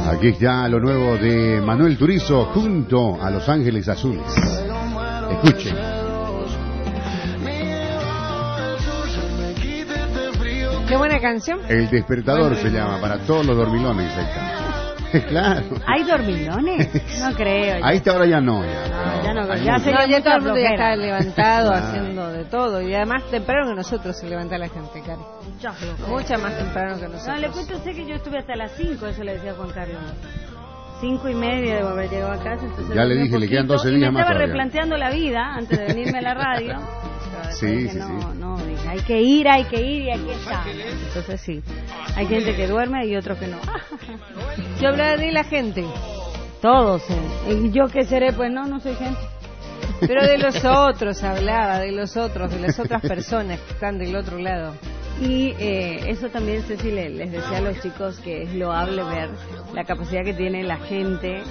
Aquí está lo nuevo de Manuel Turizo junto a Los Ángeles Azules. Escuchen. Qué buena canción. El Despertador se llama, para todos los dormilones. Ahí está. Claro. ¿Hay dormilones? No creo. A esta hora ya no. Ya no, Hay ya mucho. sería Ya todo el mucha mundo ya flojera. está levantado Claro. haciendo de todo. Y además temprano que nosotros se levanta la gente, Cari. Ya flojera. Mucha más temprano que No, nosotros. le cuento sé que yo estuve hasta las 5, eso le decía Juan Carlos. 5:30 de haber llegado a casa. Entonces Ya le dormí dije, un le quedan poquito 12 y días me más estaba todavía. replanteando la vida antes de venirme a la radio. Pero Sí, dije, sí, no, dije, hay que ir y aquí está. Entonces sí, hay gente que duerme y otros que no. Yo hablaba de la gente, Todos, y yo qué seré, pues no soy gente. pero de los otros hablaba, de los otros, de las otras personas que están del otro lado. Y eso también, Ceci, les decía a los chicos que es loable ver la capacidad que tiene la gente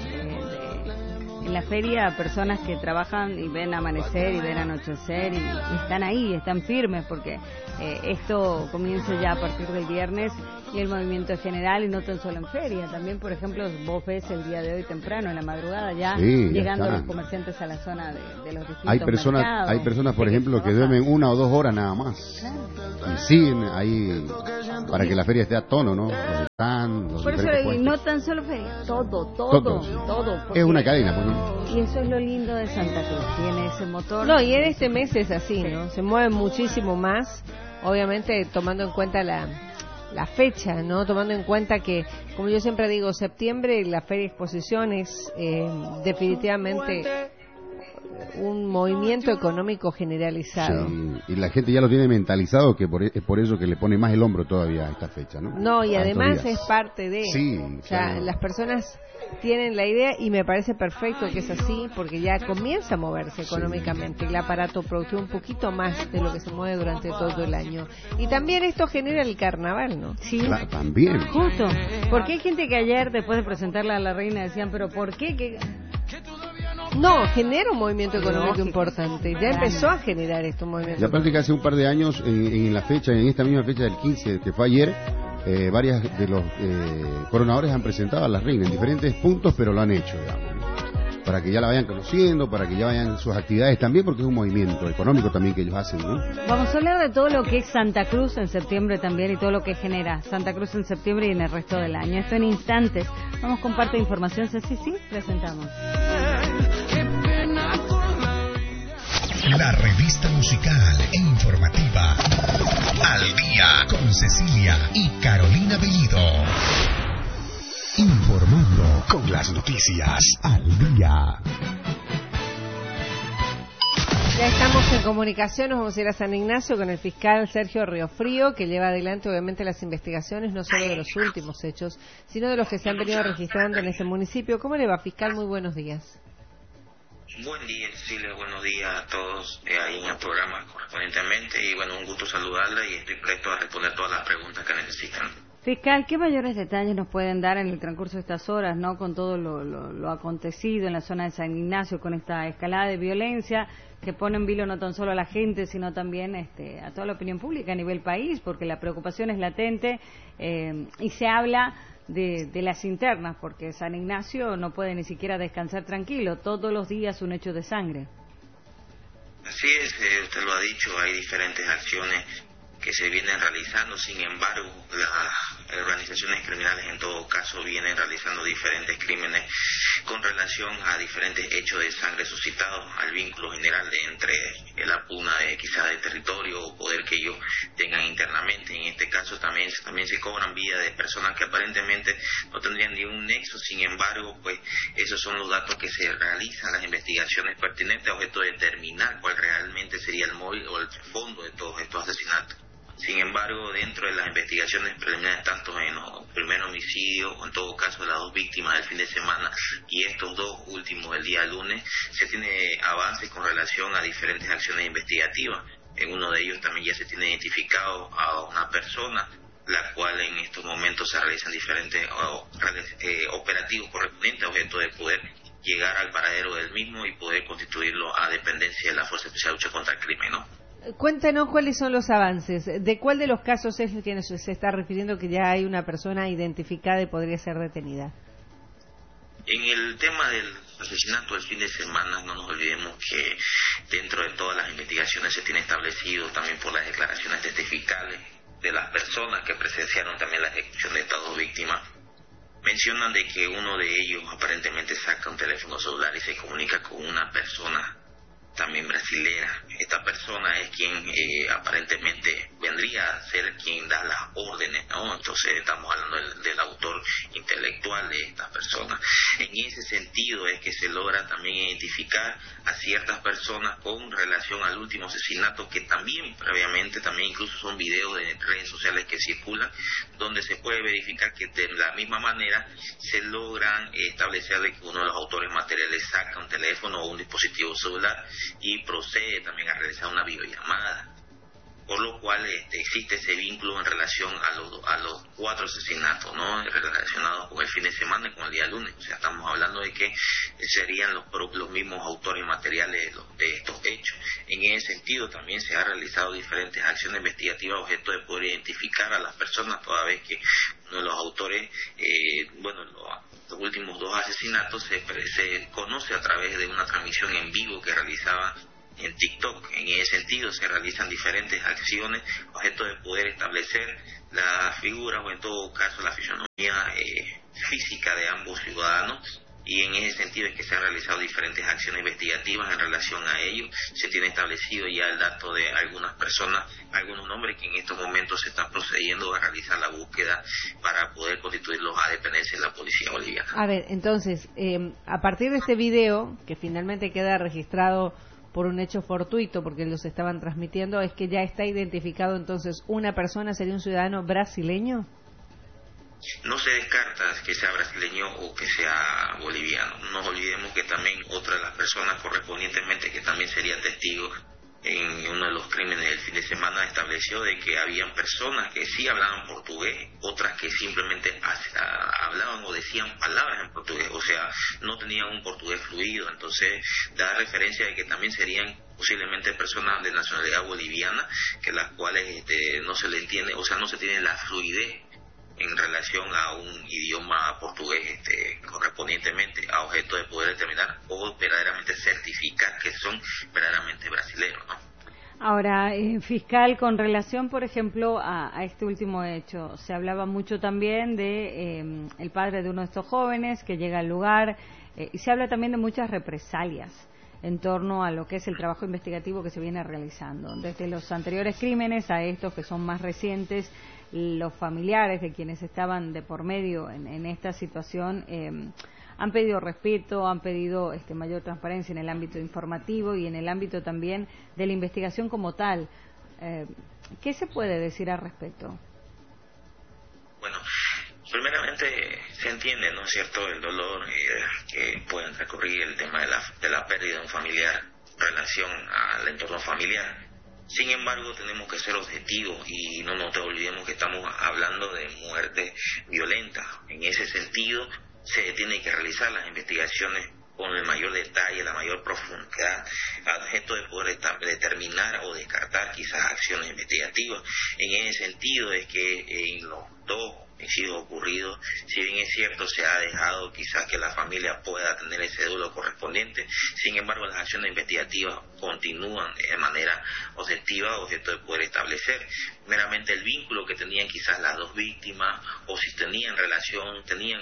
en la feria, personas que trabajan y ven amanecer y ven anochecer y están ahí, están firmes, porque esto comienza ya a partir del viernes y el movimiento es general y no tan solo en feria. También, por ejemplo, vos ves el día de hoy temprano, en la madrugada, ya Sí, ya llegando está. los comerciantes a la zona de los distintos Hay personas, mercados, por ejemplo, que trabajan. duermen 1 o 2 horas nada más. Claro. Y siguen ahí para que la feria esté a tono, ¿no? Los stands, los Por eso, diferentes y puestos. no tan solo feria, todo. Es una porque- cadena, pues, ¿no? Y eso es lo lindo de Santa Cruz, tiene ese motor. No, y en este mes es así, ¿no? Se mueve muchísimo más, obviamente tomando en cuenta la fecha, ¿no? Tomando en cuenta que, como yo siempre digo, septiembre la Feria de Exposición es definitivamente un movimiento económico generalizado. Sí, y la gente ya lo tiene mentalizado, que es por eso que le pone más el hombro todavía a esta fecha, ¿no? No, y A además estos días. es parte de... Sí, o sea, claro. las personas tienen la idea y me parece perfecto que es así porque ya comienza a moverse económicamente el aparato productivo un poquito más de lo que se mueve durante todo el año. Y también esto genera el carnaval, ¿no? Sí, Claro, también. justo. Porque hay gente que ayer, después de presentarla a la reina, decían, pero ¿por qué? No, genera un movimiento económico Lógico. importante. Ya Claro. empezó a generar esto un movimiento. Y aparte que hace un par de años, en esta misma fecha del 15, que fue ayer, varias de los coronadores han presentado a la reina en diferentes puntos, pero lo han hecho, digamos, ¿no? Para que ya la vayan conociendo, para que ya vayan sus actividades también, porque es un movimiento económico también que ellos hacen, ¿no? Vamos a hablar de todo lo que es Santa Cruz en septiembre también y todo lo que genera Santa Cruz en septiembre y en el resto del año. Esto en instantes. Vamos con parte de información. Sí, presentamos. La revista musical e informativa Al Día con Cecilia y Carolina Bellido. Informando con las noticias al día. Ya estamos en comunicación, nos vamos a ir a San Ignacio con el fiscal Sergio Riofrío, que lleva adelante obviamente las investigaciones, no solo de los últimos hechos, sino de los que se han venido registrando en ese municipio. ¿Cómo le va, fiscal? Muy buenos días. Buen día, Cecilia, buenos días a todos ahí en el programa correspondientemente y bueno, un gusto saludarla y estoy presto a responder todas las preguntas que necesitan. Fiscal, ¿qué mayores detalles nos pueden dar en el transcurso de estas horas, no, con todo lo acontecido en la zona de San Ignacio, con esta escalada de violencia que pone en vilo no tan solo a la gente, sino también a toda la opinión pública a nivel país, porque la preocupación es latente y se habla de las internas, porque San Ignacio no puede ni siquiera descansar tranquilo, todos los días un hecho de sangre. Así es, usted lo ha dicho, hay diferentes acciones que se vienen realizando, sin embargo, las organizaciones criminales en todo caso vienen realizando diferentes crímenes con relación a diferentes hechos de sangre suscitados al vínculo general entre la pugna quizás de territorio o poder que ellos tengan internamente. En este caso también se cobran vidas de personas que aparentemente no tendrían ni un nexo, sin embargo, pues esos son los datos que se realizan, las investigaciones pertinentes a objeto de determinar cuál realmente sería el móvil o el fondo de todos estos asesinatos. Sin embargo, dentro de las investigaciones preliminares, tanto en los primeros homicidios, o en todo caso las dos víctimas del fin de semana y estos dos últimos del día lunes, se tiene avances con relación a diferentes acciones investigativas. En uno de ellos también ya se tiene identificado a una persona, la cual en estos momentos se realizan diferentes operativos correspondientes a objeto de poder llegar al paradero del mismo y poder constituirlo a dependencia de la Fuerza Especial de Lucha contra el Crimen, ¿no? Cuéntanos cuáles son los avances. ¿De cuál de los casos es el que se está refiriendo que ya hay una persona identificada y podría ser detenida? En el tema del asesinato del fin de semana, no nos olvidemos que dentro de todas las investigaciones se tiene establecido también por las declaraciones testificales de las personas que presenciaron también la ejecución de estas dos víctimas, mencionan de que uno de ellos aparentemente saca un teléfono celular y se comunica con una persona también brasilera. Esta persona es quien aparentemente vendría a ser quien da las órdenes, ¿no? Entonces estamos hablando del autor intelectual de esta persona. En ese sentido es que se logra también identificar a ciertas personas con relación al último asesinato, que también previamente, también incluso son videos de redes sociales que circulan, donde se puede verificar que de la misma manera se logran establecer de que uno de los autores materiales saca un teléfono o un dispositivo celular y procede también a realizar una videollamada, por lo cual existe ese vínculo en relación a los 4 asesinatos, ¿no?, relacionados con el fin de semana y con el día lunes. O sea, estamos hablando de que serían los mismos autores materiales de estos hechos. En ese sentido también se han realizado diferentes acciones investigativas objeto de poder identificar a las personas, toda vez que uno de los autores, los últimos 2 asesinatos se conoce a través de una transmisión en vivo que realizaba en TikTok. En ese sentido se realizan diferentes acciones objeto de poder establecer las figuras o en todo caso la fisonomía física de ambos ciudadanos, y en ese sentido es que se han realizado diferentes acciones investigativas en relación a ello. Se tiene establecido ya el dato de algunas personas, algunos nombres que en estos momentos se están procediendo a realizar la búsqueda para poder constituirlos a dependencia de la policía boliviana. A ver, entonces, a partir de este video, que finalmente queda registrado por un hecho fortuito, porque los estaban transmitiendo, es que ya está identificado entonces una persona, ¿sería un ciudadano brasileño? No se descarta que sea brasileño o que sea boliviano. No nos olvidemos que también otra de las personas correspondientemente, que también sería testigo en uno de los crímenes del fin de semana, estableció de que habían personas que sí hablaban portugués, otras que simplemente hablaban o decían palabras en portugués, o sea, no tenían un portugués fluido. Entonces da referencia de que también serían posiblemente personas de nacionalidad boliviana, que las cuales no se le entiende, o sea, no se tiene la fluidez en relación a un idioma portugués correspondientemente, a objeto de poder determinar o verdaderamente certificar que son verdaderamente brasileños, ¿no? Ahora, fiscal, con relación, por ejemplo, a este último hecho, se hablaba mucho también de el padre de uno de estos jóvenes que llega al lugar, y se habla también de muchas represalias en torno a lo que es el trabajo investigativo que se viene realizando. Desde los anteriores crímenes a estos que son más recientes, los familiares de quienes estaban de por medio en esta situación han pedido respeto, han pedido mayor transparencia en el ámbito informativo y en el ámbito también de la investigación como tal. ¿Qué se puede decir al respecto? Bueno, primeramente se entiende, ¿no es cierto?, el dolor que pueden recurrir el tema de la pérdida de un familiar en relación al entorno familiar. Sin embargo, tenemos que ser objetivos y no nos olvidemos que estamos hablando de muerte violenta. En ese sentido, se tienen que realizar las investigaciones con el mayor detalle, la mayor profundidad, al objeto de poder determinar o descartar quizás acciones investigativas. En ese sentido es que en los 2 homicidios ocurridos, si bien es cierto, se ha dejado quizás que la familia pueda tener ese duelo correspondiente, sin embargo las acciones investigativas continúan de manera objetiva, objeto de poder establecer meramente el vínculo que tenían quizás las 2 víctimas, o si tenían relación,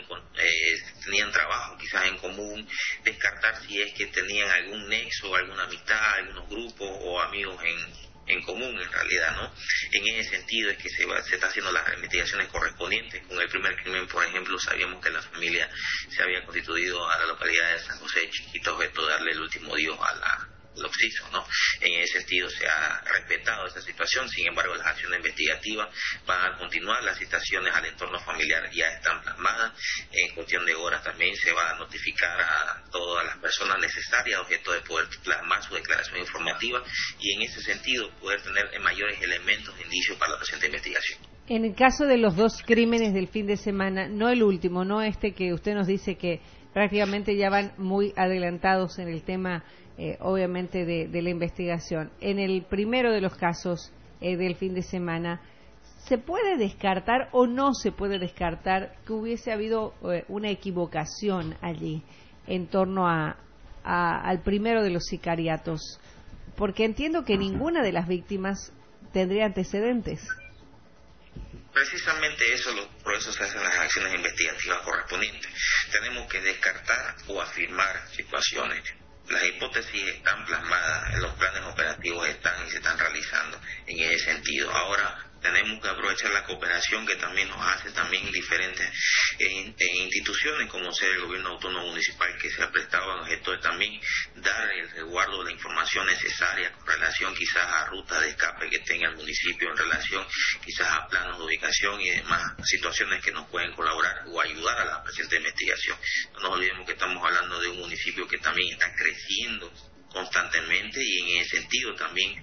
tenían trabajo quizás en común, descartar si es que tenían algún nexo, alguna amistad, algunos grupos o amigos en común en realidad, ¿no? En ese sentido es que se está haciendo las investigaciones correspondientes. Con el primer crimen, por ejemplo, sabíamos que la familia se había constituido a la localidad de San José de Chiquito, objeto de darle el último adiós al occiso, ¿no? En ese sentido se ha respetado esa situación. Sin embargo, las acciones investigativas van a continuar, las citaciones al entorno familiar ya están plasmadas. En cuestión de horas también se va a notificar a todas las personas necesarias, objeto de poder plasmar su declaración informativa y en ese sentido poder tener mayores elementos de indicio para la presente investigación. En el caso de los 2 crímenes del fin de semana, no el último, no que usted nos dice que prácticamente ya van muy adelantados en el tema, obviamente, de la investigación. En el primero de los casos del fin de semana, ¿Se puede descartar o no se puede descartar que hubiese habido una equivocación allí en torno al primero de los sicariatos? Porque entiendo que ninguna de las víctimas tendría antecedentes. Precisamente eso, por eso se hacen las acciones investigativas correspondientes. Tenemos que descartar o afirmar situaciones. Las hipótesis están plasmadas, en los planes operativos están y se están realizando en ese sentido. Ahora tenemos que aprovechar la cooperación que también nos hace también diferentes instituciones, como ser el gobierno autónomo municipal, que se ha prestado a objeto de también dar el resguardo de la información necesaria con relación quizás a rutas de escape que tenga el municipio, en relación quizás a planos de ubicación y demás situaciones que nos pueden colaborar o ayudar a la presente investigación. No nos olvidemos que estamos hablando de un municipio que también está creciendo constantemente, y en ese sentido también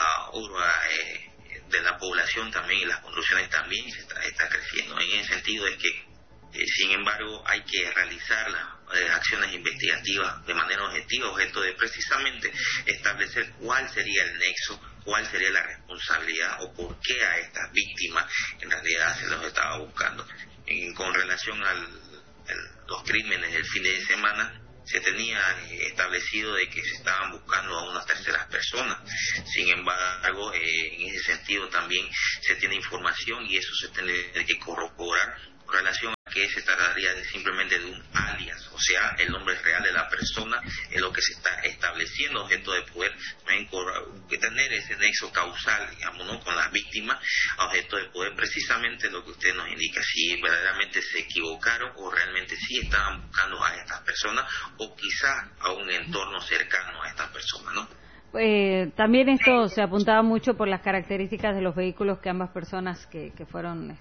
de la población también y las construcciones también está creciendo. En ese sentido es que, sin embargo, hay que realizar las acciones investigativas de manera objetiva, objeto de precisamente establecer cuál sería el nexo, cuál sería la responsabilidad o por qué a estas víctimas en realidad se los estaba buscando. Con relación a los crímenes del fin de semana, se tenía establecido de que se estaban buscando a unas terceras personas. Sin embargo, en ese sentido también se tiene información, y eso se tiene que corroborar con relación a que se trataría simplemente de un alias, o sea, el nombre real de la persona es lo que se está estableciendo, objeto de poder tener ese nexo causal, digamos, ¿no?, con las víctimas, objeto de poder precisamente lo que usted nos indica, si verdaderamente se equivocaron o realmente sí estaban buscando a estas personas o quizás a un entorno cercano a estas personas, ¿no? También esto se apuntaba mucho por las características de los vehículos que ambas personas que fueron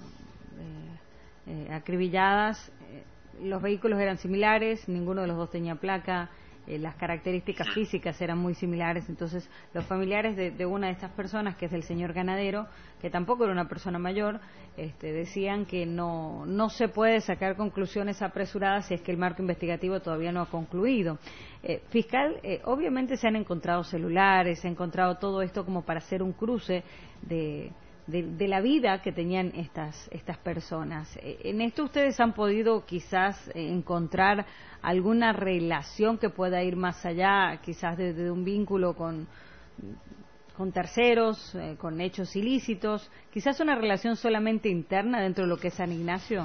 acribilladas, los vehículos eran similares, ninguno de los dos tenía placa, las características físicas eran muy similares. Entonces los familiares de una de estas personas, que es el señor Ganadero, que tampoco era una persona mayor, decían que no se puede sacar conclusiones apresuradas si es que el marco investigativo todavía no ha concluido. Fiscal, obviamente se han encontrado celulares, se ha encontrado todo esto como para hacer un cruce de la vida que tenían estas personas. ¿En esto ustedes han podido quizás encontrar alguna relación que pueda ir más allá, quizás de un vínculo con terceros, con hechos ilícitos, quizás una relación solamente interna dentro de lo que es San Ignacio?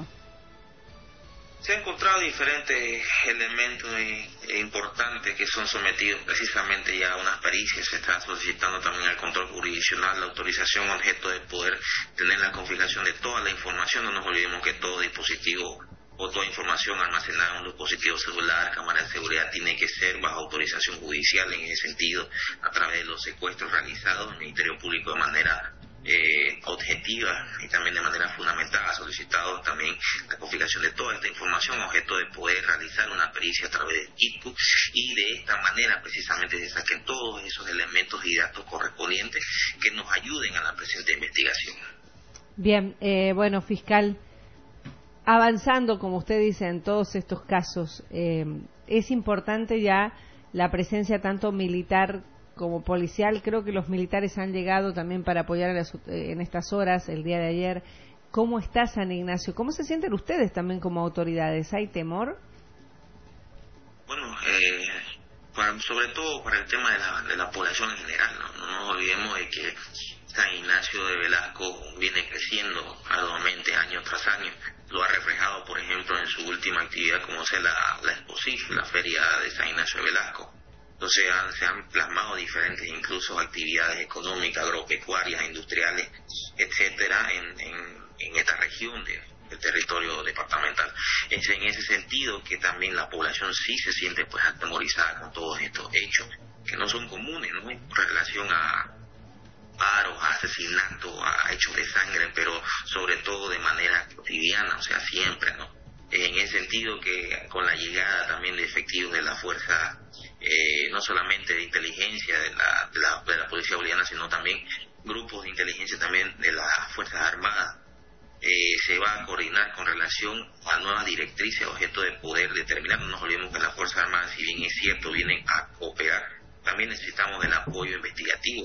Se han encontrado diferentes elementos importantes que son sometidos precisamente ya a unas pericias. Se está solicitando también al control jurisdiccional la autorización objeto de poder tener la configuración de toda la información. No nos olvidemos que todo dispositivo o toda información almacenada en un dispositivo celular, cámara de seguridad, tiene que ser bajo autorización judicial. En ese sentido, a través de los secuestros realizados, el Ministerio Público de manera objetiva y también de manera fundamentada ha solicitado también la configuración de toda esta información, objeto de poder realizar una pericia a través del KITCU, y de esta manera precisamente se saquen todos esos elementos y datos correspondientes que nos ayuden a la presente investigación. Bien, bueno, fiscal, avanzando, como usted dice, en todos estos casos, es importante ya la presencia tanto militar como policial. Creo que los militares han llegado también para apoyar en estas horas, el día de ayer. ¿Cómo está San Ignacio? ¿Cómo se sienten ustedes también como autoridades? ¿Hay temor? Bueno, sobre todo para el tema de la población en general, no nos olvidemos de que San Ignacio de Velasco viene creciendo arduamente año tras año. Lo ha reflejado, por ejemplo, en su última actividad, como es la Exposif, la Feria de San Ignacio de Velasco. Entonces se han plasmado diferentes incluso actividades económicas, agropecuarias, industriales, etcétera, en esta región del territorio departamental. Es en ese sentido que también la población sí se siente pues atemorizada con todos estos hechos, que no son comunes, ¿no?, en relación a paros, a asesinatos, a hechos de sangre, pero sobre todo de manera cotidiana, o sea, siempre, ¿no? En ese sentido que con la llegada también de efectivos de la fuerza, no solamente de inteligencia de la Policía Boliviana, sino también grupos de inteligencia también de las Fuerzas Armadas, se va a coordinar con relación a nuevas directrices, objeto de poder determinar. No nos olvidemos que las Fuerzas Armadas, si bien es cierto, vienen a cooperar, también necesitamos el apoyo investigativo.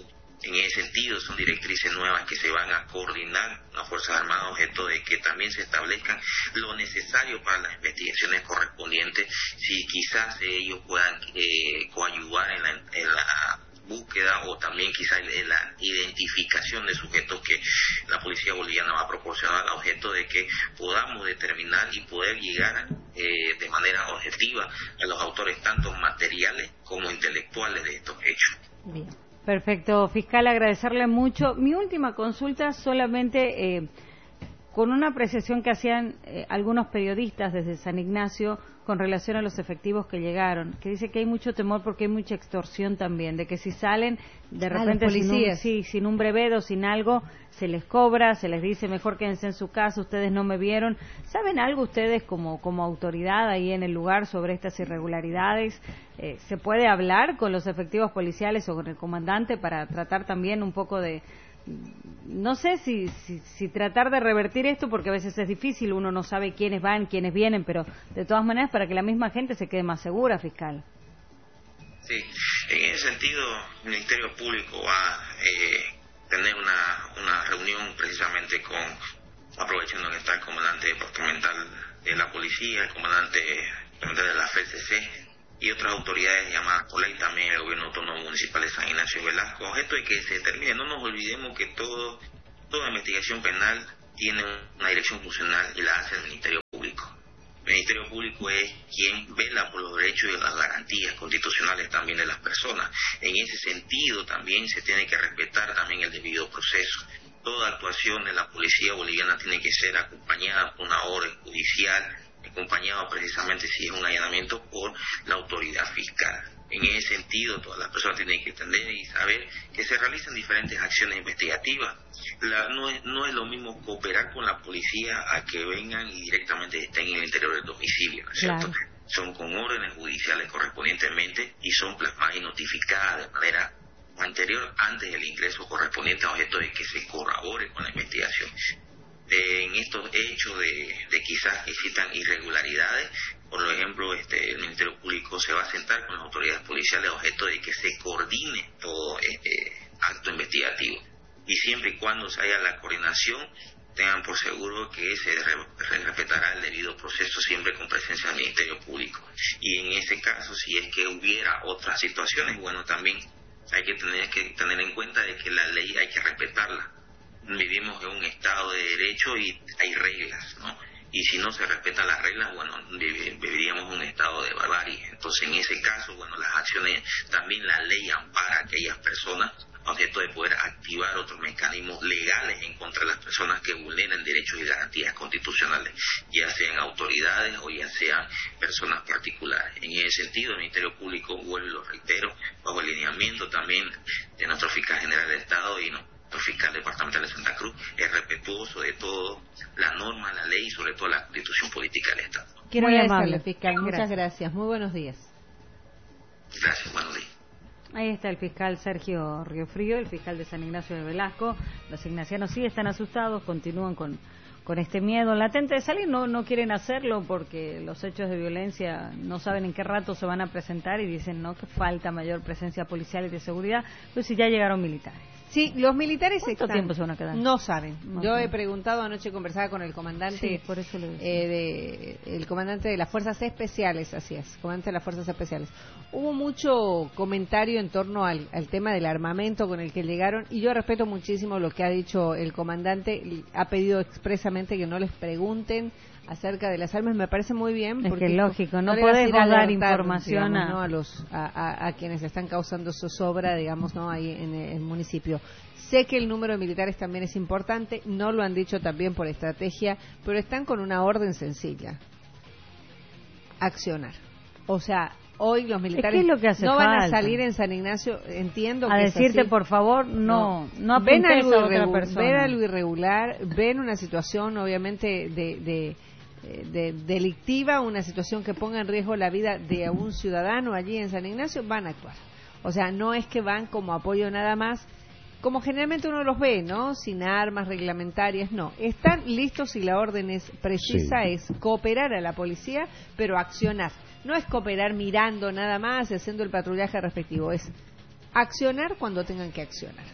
En ese sentido, son directrices nuevas que se van a coordinar las Fuerzas Armadas, objeto de que también se establezcan lo necesario para las investigaciones correspondientes, si quizás ellos puedan coadyuvar en la búsqueda o también quizás en la identificación de sujetos que la policía boliviana va a proporcionar, a objeto de que podamos determinar y poder llegar de manera objetiva a los autores tanto materiales como intelectuales de estos hechos. Bien. Perfecto, fiscal, agradecerle mucho. Mi última consulta solamente con una apreciación que hacían algunos periodistas desde San Ignacio con relación a los efectivos que llegaron, que dice que hay mucho temor porque hay mucha extorsión también, de que si salen de repente sin un brevedo, sin algo, se les cobra, se les dice mejor quédense en su casa, ustedes no me vieron. ¿Saben algo ustedes como autoridad ahí en el lugar sobre estas irregularidades? ¿Se puede hablar con los efectivos policiales o con el comandante para tratar también un poco de... No sé si tratar de revertir esto, porque a veces es difícil, uno no sabe quiénes van, quiénes vienen, pero de todas maneras para que la misma gente se quede más segura, fiscal? Sí, en ese sentido el Ministerio Público va a tener una reunión precisamente aprovechando que está el comandante departamental de la policía, el comandante de la FCC y otras autoridades llamadas por ley, también el gobierno autónomo municipal de San Ignacio de Velasco, objeto de que se determine. No nos olvidemos que toda investigación penal tiene una dirección funcional y la hace el Ministerio Público. El Ministerio Público es quien vela por los derechos y las garantías constitucionales también de las personas. En ese sentido también se tiene que respetar también el debido proceso. Toda actuación de la policía boliviana tiene que ser acompañada por una orden judicial, acompañado precisamente si es un allanamiento por la autoridad fiscal. En ese sentido, todas las personas tienen que entender y saber que se realizan diferentes acciones investigativas. No es lo mismo cooperar con la policía a que vengan y directamente estén en el interior del domicilio, ¿no es cierto? Claro. Son con órdenes judiciales correspondientemente y son plasmadas y notificadas de manera anterior antes del ingreso correspondiente, a objeto de que se corrobore con la investigación. En estos hechos de quizás existan irregularidades, por ejemplo, el Ministerio Público se va a sentar con las autoridades policiales a objeto de que se coordine todo acto investigativo. Y siempre y cuando se haya la coordinación, tengan por seguro que se respetará el debido proceso, siempre con presencia del Ministerio Público. Y en ese caso, si es que hubiera otras situaciones, bueno, también hay que tener en cuenta de que la ley hay que respetarla. Vivimos en un estado de derecho y hay reglas, ¿no? Y si no se respetan las reglas, bueno, viviríamos un estado de barbarie. Entonces, en ese caso, bueno, las acciones, también la ley ampara a aquellas personas, a objeto de poder activar otros mecanismos legales en contra de las personas que vulneran derechos y garantías constitucionales, ya sean autoridades o ya sean personas particulares. En ese sentido, el Ministerio Público, vuelvo y lo reitero, bajo el lineamiento también de nuestro fiscal general del Estado y nuestro fiscal departamental de Santa Cruz, es respetuoso de todo, la norma, la ley y sobre todo la constitución política del Estado. Quiero agradecerle, fiscal. Muchas gracias. Muy buenos días. Gracias, buenos días. Ahí está el fiscal Sergio Riofrío, el fiscal de San Ignacio de Velasco. Los ignacianos sí están asustados, continúan con este miedo latente de salir, no quieren hacerlo porque los hechos de violencia no saben en qué rato se van a presentar y dicen que falta mayor presencia policial y de seguridad, pero si ya llegaron militares. Sí, los militares ¿Cuánto tiempo se van a quedar? No saben. Yo he preguntado, anoche conversaba con el comandante, sí, por eso lo el comandante de las Fuerzas Especiales, así es, comandante de las Fuerzas Especiales. Hubo mucho comentario en torno al tema del armamento con el que llegaron, y yo respeto muchísimo lo que ha dicho el comandante. Ha pedido expresamente que no les pregunten acerca de las armas. Me parece muy bien, porque es que lógico, no podés dar información, digamos, a quienes están causando zozobra, digamos, ahí en el municipio. Sé que el número de militares también es importante, no lo han dicho también por estrategia, pero están con una orden sencilla: accionar. O sea, hoy los militares no van a salir en San Ignacio, entiendo que decirte, es así. por favor, no ven algo a otra persona. Ven algo irregular, ven una situación obviamente delictiva, una situación que ponga en riesgo la vida de un ciudadano allí en San Ignacio, van a actuar. O sea, no es que van como apoyo nada más, como generalmente uno los ve, sin armas reglamentarias, no. Están listos y la orden es precisa, sí. Es cooperar a la policía, pero accionar. No es cooperar mirando nada más, haciendo el patrullaje respectivo, es accionar cuando tengan que accionar.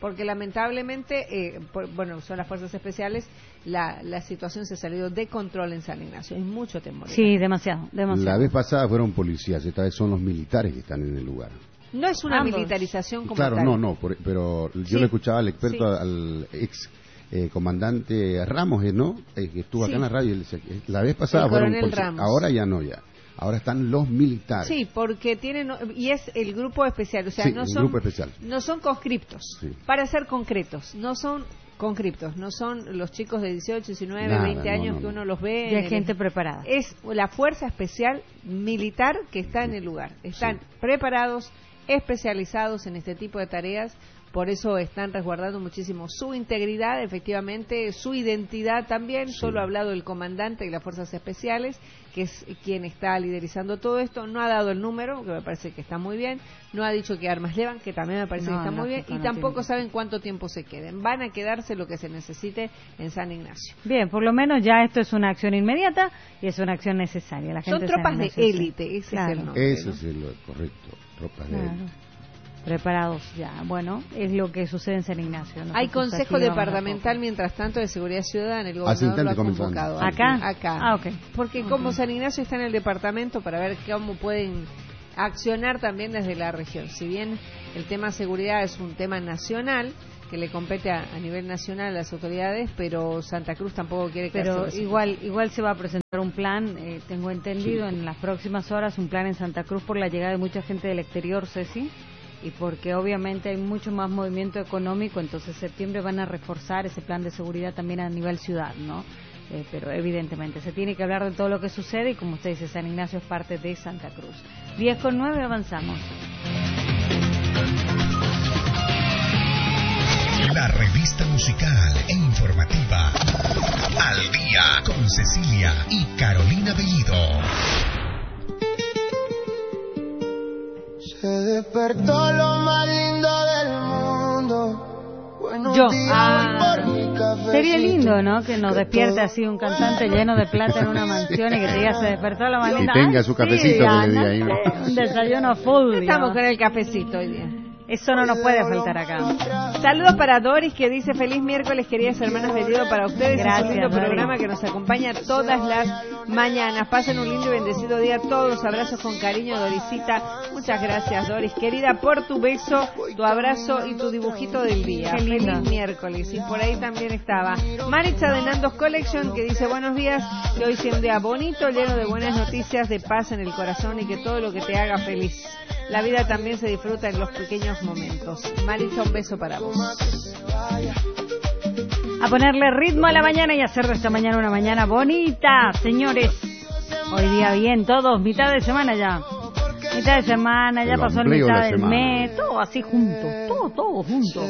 porque lamentablemente, bueno, son las fuerzas especiales, la situación se ha salido de control en San Ignacio. Hay mucho temor. Sí, demasiado. La vez pasada fueron policías, esta vez son los militares que están en el lugar. No es una Ambos. militarización como Claro, tal. pero yo Sí. le escuchaba al experto, Sí. al ex comandante Ramos, ¿no? Que estuvo acá Sí. en la radio, él decía que la vez pasada El fueron coronel policías, Ramos. ahora ya no, ya. Ahora están los militares. Sí, porque tienen, y es el grupo especial, o sea, Sí, no un son grupo especial. no son conscriptos, Sí. para ser concretos, no son conscriptos, no son los chicos de 18, 19, Nada, 20 no, años no, que no. uno los ve. Ya en hay gente preparada. Es la fuerza especial militar que está en el lugar. Están Sí. preparados, especializados en este tipo de tareas. Por eso están resguardando muchísimo su integridad, efectivamente, su identidad también. Sí. Solo ha hablado el comandante de las Fuerzas Especiales, que es quien está liderizando todo esto. No ha dado el número, que me parece que está muy bien. No ha dicho qué armas llevan, que también me parece No, que está muy bien. lógico, Y no tampoco tiene. saben cuánto tiempo se queden. Van a quedarse lo que se necesite en San Ignacio. Bien, por lo menos ya esto es una acción inmediata y es una acción necesaria. La Son gente tropas de necesita. élite, ese Claro. es el nombre. Eso ¿no? es lo correcto, tropas de Claro. élite. Preparados ya. Bueno, es lo que sucede en San Ignacio. Hay Nosotros consejo aquí vamos a departamental, poco. mientras tanto, de Seguridad Ciudadana. El Hace gobernador lo ha instante comenzando. convocado. ¿Acá? Acá. Ah, ok. Porque como San Ignacio está en el departamento, para ver cómo pueden accionar también desde la región. Si bien el tema seguridad es un tema nacional, que le compete a nivel nacional a las autoridades, pero Santa Cruz tampoco quiere que Pero igual se va a presentar un plan, tengo entendido, en las próximas horas, un plan en Santa Cruz por la llegada de mucha gente del exterior, Ceci, y porque obviamente hay mucho más movimiento económico, entonces septiembre van a reforzar ese plan de seguridad también a nivel ciudad, ¿no? Pero evidentemente se tiene que hablar de todo lo que sucede y como usted dice, San Ignacio es parte de Santa Cruz. 10:09, avanzamos. La revista musical e informativa Al Día con Cecilia y Carolina Bellido. Se despertó lo más lindo del mundo. Buenos Yo, días, voy por mi cafecito. sería lindo, ¿no? Que nos despierte así un cantante lleno de plata en una mansión y que te diga se despertó la mañana. Y tenga su cafecito que le diga ahí, ¿no? Un desayuno full. Estamos digamos. con el cafecito hoy día. Eso no nos puede faltar acá. Saludos para Doris, que dice feliz miércoles, queridas hermanas de Dios, para ustedes. Gracias, Es un lindo Doris. programa que nos acompaña todas las mañanas. Pasen un lindo y bendecido día todos. Abrazos con cariño, Dorisita. Muchas gracias, Doris, querida, por tu beso, tu abrazo y tu dibujito del día. Qué lindo. Feliz miércoles. Y por ahí también estaba Maritza de Nandos Collection, que dice buenos días, que hoy sea un día bonito, lleno de buenas noticias, de paz en el corazón y que todo lo que te haga feliz. La vida también se disfruta en los pequeños momentos. Maritza, un beso para vos. A ponerle ritmo a la mañana y hacer de esta mañana una mañana bonita, señores. Hoy día bien, todos, mitad de semana ya. Mitad de semana, ya El pasó la ombligo de mitad la del semana. mes, todo así junto, todo junto.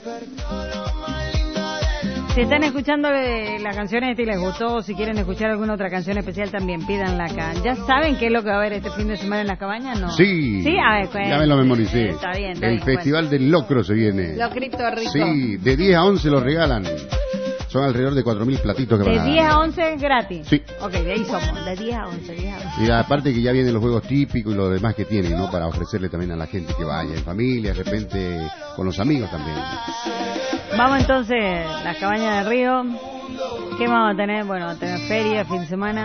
Si están escuchando las canciones y les gustó, o si quieren escuchar alguna otra canción especial también, pídanla acá. ¿Ya saben qué es lo que va a haber este fin de semana en las cabañas? No. Sí, ¿Sí? A ver, ya me lo memoricé. Está bien, El Festival del Locro se viene. Locrito rico. Sí, de 10 a 11 lo regalan. Son alrededor de 4.000 platitos que van De a 10 a 11 gratis. Sí. Ok, de ahí somos, de 10 a 11, 10 a 11. Y aparte que ya vienen los juegos típicos y lo demás que tienen, ¿no? Para ofrecerle también a la gente que vaya en familia, de repente con los amigos también. Vamos entonces, las cabañas de Río. ¿Qué vamos a tener? Bueno, a tener feria, fin de semana.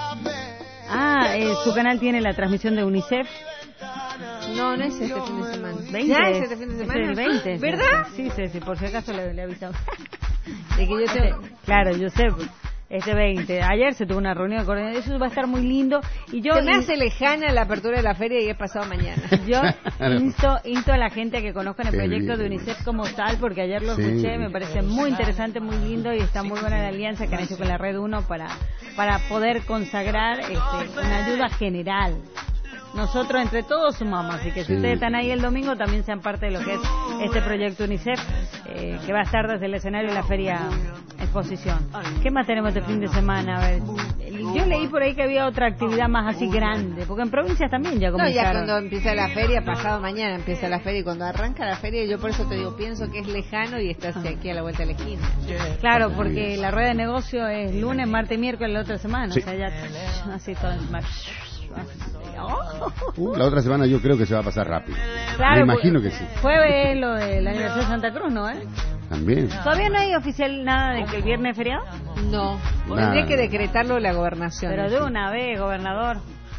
Su canal tiene la transmisión de UNICEF. No, no es este fin de semana. 20. ¿Ya es este fin de semana? Es el 20. ¿Verdad? Sí, sí, por si acaso le avisamos. De que yo te... Claro, yo sé, pues, este 20. Ayer se tuvo una reunión de coordinación, eso va a estar muy lindo. Y yo Se me hace lejana la apertura de la feria y es pasado mañana. Yo insto a la gente a que conozcan el Qué proyecto de bien. UNICEF como tal, porque ayer lo Sí. escuché, me parece muy interesante, muy lindo y está muy buena la alianza que han hecho con la Red 1 para poder consagrar una ayuda general. Nosotros entre todos sumamos, así que si Sí. ustedes están ahí el domingo también sean parte de lo que es este proyecto UNICEF, que va a estar desde el escenario de la Feria Exposición. ¿Qué más tenemos este fin de semana? A ver, yo leí por ahí que había otra actividad más así grande, porque en provincias también ya No, comenzaron. ya cuando empieza la feria, pasado mañana empieza la feria y cuando arranca la feria, yo por eso te digo, pienso que es lejano y está hacia aquí a la vuelta de la esquina. Claro, porque la rueda de negocio es lunes, martes y miércoles la otra semana, Sí. o sea, ya así todo más La otra semana yo creo que se va a pasar rápido. Claro, me imagino que sí. Jueves lo del aniversario de Santa Cruz, ¿no? También. ¿Todavía no hay oficial nada de que el viernes es feriado? No, Nada. tendría que decretarlo la gobernación. Pero de una vez, gobernador.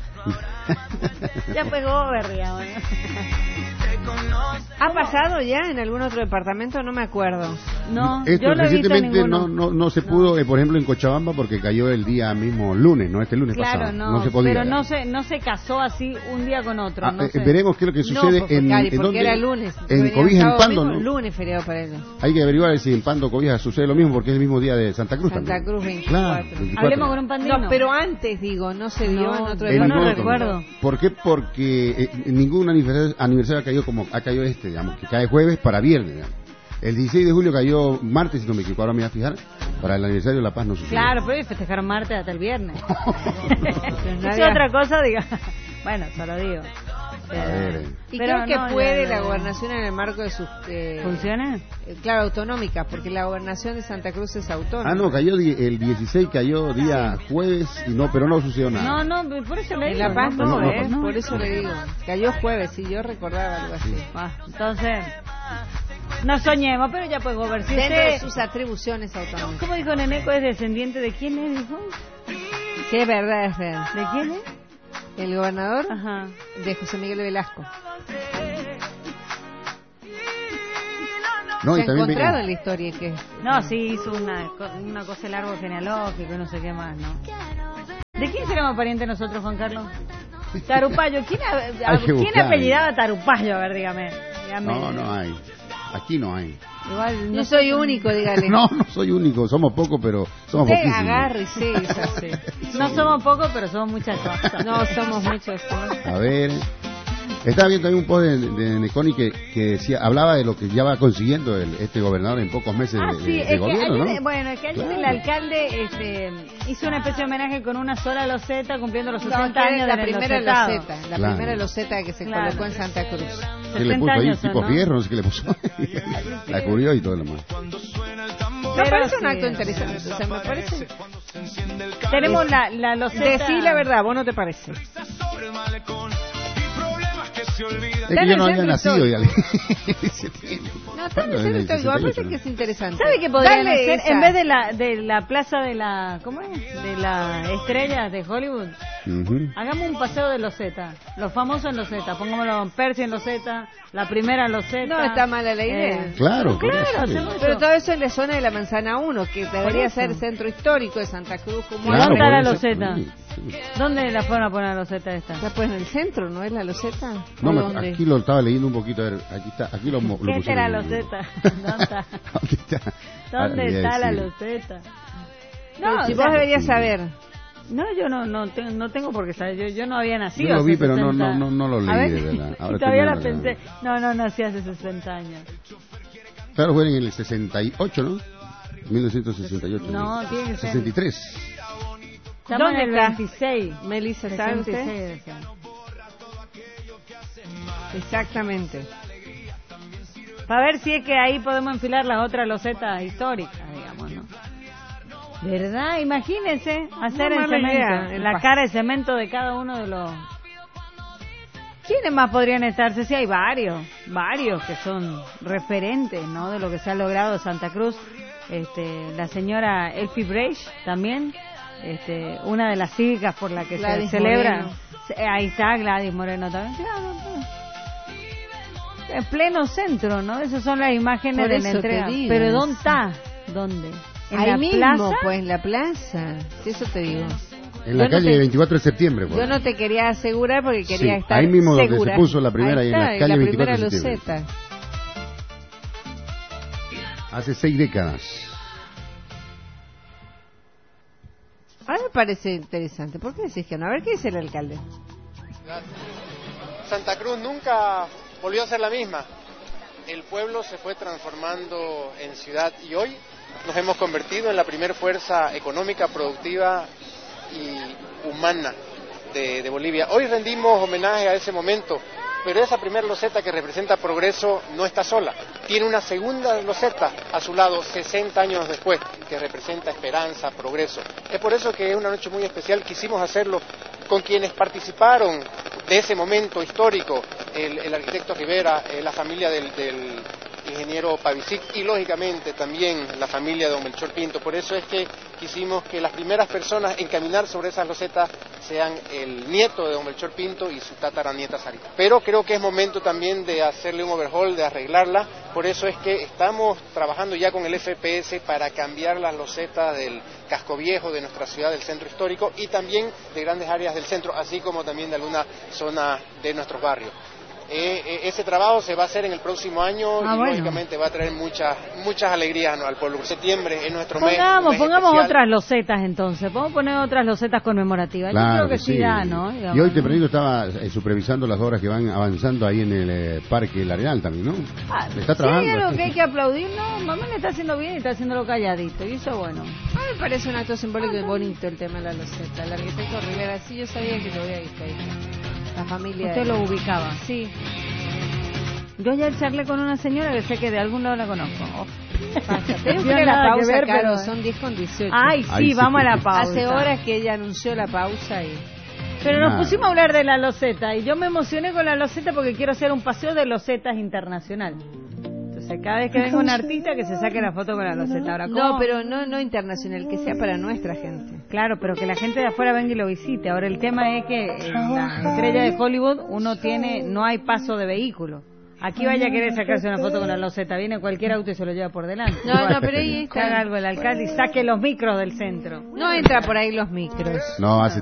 Ya pues gober, digamos. ¿Ha pasado ya en algún otro departamento? No me acuerdo. No, Esto yo no he visto recientemente ninguno. no se pudo, por ejemplo, en Cochabamba porque cayó el día mismo lunes, no este lunes Claro, pasado. no, se podía. pero no se casó así un día con otro. no sé. Veremos qué es lo que sucede no, porque, Cari, en porque dónde. era lunes. En Venía Cobija, en sábado Pando, mismo, ¿no? Lunes feriado para ellos. Hay que averiguar si en Pando, Cobija sucede lo mismo porque es el mismo día de Santa Cruz Santa también. Cruz 24. Claro, 24. Hablemos con un pandino. No, pero antes, digo, no se dio No, en otro En yo no ningún departamento. otro. recuerdo. ¿Por qué? Porque ningún aniversario ha caído como ha caído este, digamos, que cae jueves para viernes, digamos. El 16 de julio cayó martes, si no me equivoco, ahora me voy a fijar, para el aniversario de La Paz no sucedió. Claro, pero hoy festejaron martes hasta el viernes. Pero Es nadie- otra cosa, diga. Bueno, solo digo. A ver, Y Pero creo que no, puede ya, la gobernación en el marco de sus... ¿Funciones? claro, autonómicas, porque la gobernación de Santa Cruz es autónoma. Ah, no, cayó el 16, cayó día jueves, y no, pero no sucedió nada. No, por eso le En digo. La Paz no, no, ¿eh? no. Por eso le digo. Cayó jueves, sí, yo recordaba algo así. Entonces, no soñemos, pero ya pues gobernar. Si Dentro de usted, sus atribuciones autónomas. ¿cómo dijo Neneco? ¿Es descendiente de quién es? Dijo. Sí, es verdad, es verdad. ¿De quién es? El gobernador Ajá. de José Miguel Velasco. No, Se y ha también encontrado en la historia que... No, sí, hizo una cosa el árbol genealógico y no sé qué más, ¿no? ¿De quién seremos parientes nosotros, Juan Carlos? Tarupayo. ¿Quién que buscar. apellidaba Tarupayo? A ver, dígame. No hay. Aquí no hay. Igual, No soy único, dígale. No soy único, somos pocos, pero somos Usted poquísimos. agárrese, es así. No somos pocos, pero somos muchas cosas. No, somos muchos. A ver. Estaba viendo también un post de Neconi que decía, hablaba de lo que ya va consiguiendo este gobernador en pocos meses Sí, de es que gobierno, ayer, ¿no? bueno, es que ayer Claro. el alcalde hizo una especie de homenaje con una sola loseta cumpliendo los 60 No, que años era la del primera losetado. loseta, la Claro. primera loseta que se Claro. colocó en Santa Cruz. ¿Qué le 60 puso ahí? años son, Tipo ¿no? fierro, no sé qué le puso. La cubrió y todo lo demás. Me Pero parece un sí. acto interesante, o sea, me parece... Tenemos la loseta. Decí la verdad, ¿vos no te parece? Es que yo no había nacido ya. No, está en el centro histórico, me parece que es interesante. ¿Sabe qué podrían Dale hacer? esa. En vez de la plaza de la... ¿Cómo es? De la estrella de Hollywood. Hagamos un paseo de loseta. Los famosos en loseta. Pongámoslo en Percy en loseta. La primera loseta. No está mala la idea. Claro, Claro, podría ser. hacemos Pero eso. todo eso en la zona de la Manzana 1, que debería eso. ser centro histórico de Santa Cruz. Como Claro, ¿dónde está la podría ser. loseta? Sí, sí. ¿Dónde la fueron a poner la loseta esta? Está pues en el centro, ¿no es la loseta? No, ¿O dónde? aquí lo estaba leyendo un poquito, a ver, aquí está, aquí lo ¿Qué pusieron. es la en el- loseta? ¿Dónde está? Aquí está. ¿Dónde Ah, está la sí. loseta? No, si o vos sea, deberías saber. No, yo no tengo por qué saber. Yo no había nacido. Yo lo vi, hace pero 60. no lo A leí, ver, de verdad. Ahora y todavía la estoy viendo, pensé. No nací hace 60 años. Claro, fue en el 68, ¿no? 1968. No, tiene que ser. 63. Estamos ¿Dónde en el está? 26. Melissa, ¿sabe usted? 66, decía. Exactamente. Para ver si es que ahí podemos enfilar las otras losetas históricas, digamos, ¿no? ¿Verdad? Imagínense hacer No el mala cemento, idea, el la pas- cara de cemento de cada uno de los... ¿Quiénes más podrían estarse? Sí, hay varios que son referentes, ¿no? De lo que se ha logrado en Santa Cruz. La señora Elfie Breich también, una de las cívicas por la que Gladys se celebra. Moreno. Ahí está Gladys Moreno también. Claro, claro. En pleno centro, ¿no? Esas son las imágenes Por de la eso te entrega. digo. Pero ¿dónde está? ¿Dónde? ¿En Ahí la mismo, plaza? pues, en la plaza. Sí, eso te digo. En la Yo no calle te- 24 de septiembre, pues. Yo no te quería asegurar porque quería Sí, estar ahí mismo donde segura. se puso la primera, Ahí ahí en la está, calle la 24 primera de septiembre. loseta. Hace 6 décadas. A mí me parece interesante. ¿Por qué decís que no? A ver, ¿qué dice el alcalde? Santa Cruz nunca volvió a ser la misma. El pueblo se fue transformando en ciudad y hoy nos hemos convertido en la primer fuerza económica, productiva y humana de Bolivia. Hoy rendimos homenaje a ese momento, pero esa primera loseta que representa progreso no está sola. Tiene una segunda loseta a su lado 60 años después, que representa esperanza, progreso. Es por eso que es una noche muy especial. Quisimos hacerlo con quienes participaron de ese momento histórico, el arquitecto Rivera, la familia del ingeniero Pavicic y lógicamente también la familia de don Melchor Pinto. Por eso es que quisimos que las primeras personas en caminar sobre esas losetas sean el nieto de don Melchor Pinto y su tataranieta Sarita. Pero creo que es momento también de hacerle un overhaul, de arreglarla. Por eso es que estamos trabajando ya con el FPS para cambiar las losetas del casco viejo de nuestra ciudad, del centro histórico, y también de grandes áreas del centro, así como también de alguna zona de nuestros barrios. Ese trabajo se va a hacer en el próximo año y lógicamente va a traer muchas alegrías, ¿no?, al pueblo. Septiembre es nuestro mes Pongamos especial. otras losetas entonces, podemos poner otras losetas conmemorativas. Claro, yo creo que sí da, ¿no? Digamos, y hoy tempranito estaba supervisando las obras que van avanzando ahí en el Parque El Arenal también, ¿no? Está trabajando. Sí, lo que hay que aplaudir, no, mamá le está haciendo bien y está haciéndolo calladito, y eso bueno. A mí me parece un acto simbólico y bonito el tema de la loseta. El arquitecto Rivera, sí, yo sabía que lo había visto ahí. La familia. Usted lo ubicaba. Sí. Yo ayer charlé con una señora que sé que de algún lado la conozco. Tengo que ir a la pausa, Caro, son 10:18. Ay, sí, vamos a la pausa. Hace horas que ella anunció la pausa y... Pero nos pusimos a hablar de la loseta y yo me emocioné con la loseta porque quiero hacer un paseo de losetas internacional. Entonces cada vez que venga un artista que se saque la foto con la loseta. Ahora, ¿cómo? No, pero no internacional, que sea para nuestra gente. Claro, pero que la gente de afuera venga y lo visite. Ahora el tema es que en la estrella de Hollywood no hay paso de vehículo. Aquí vaya a querer sacarse una foto con la loseta, viene cualquier auto y se lo lleva por delante. No, pero ahí está. Haga algo el alcalde y saque los micros del centro. No entra por ahí los micros. No, hace